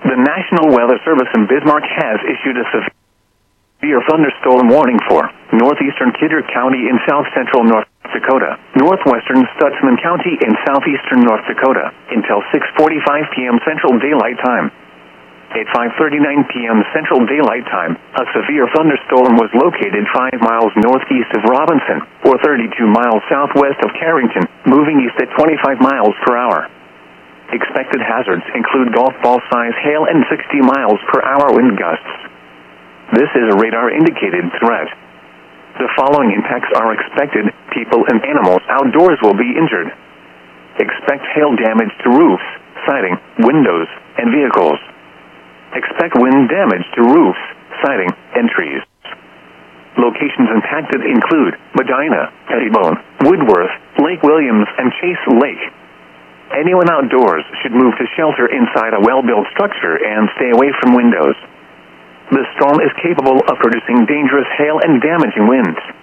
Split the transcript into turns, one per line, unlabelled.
The National Weather Service in Bismarck has issued a severe thunderstorm warning for northeastern Kidder County in south-central North Dakota, northwestern Stutsman County in southeastern North Dakota, until 6:45 p.m. Central Daylight Time. At 5:39 p.m. Central Daylight Time, a severe thunderstorm was located 5 miles northeast of Robinson, or 32 miles southwest of Carrington, moving east at 25 miles per hour. Expected hazards include golf ball-size hail and 60 miles per hour wind gusts. This is a radar-indicated threat. The following impacts are expected. People and animals outdoors will be injured. Expect hail damage to roofs, siding, windows, and vehicles. Expect wind damage to roofs, siding, and trees. Locations impacted include Medina, Pettibone, Woodworth, Lake Williams, and Chase Lake. Anyone outdoors should move to shelter inside a well-built structure and stay away from windows. The storm is capable of producing dangerous hail and damaging winds.